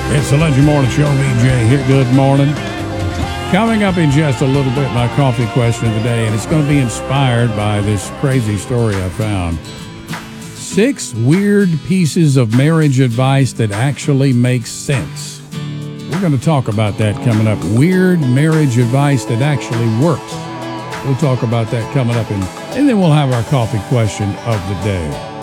It's the Legend Morning Show, VJ here. Good morning. Coming up in just a little bit, my coffee question of the day, and it's going to be inspired by this crazy story I found. 6 weird pieces of marriage advice that actually make sense. We're going to talk about that coming up. Weird marriage advice that actually works. We'll talk about that coming up, and then we'll have our coffee question of the day.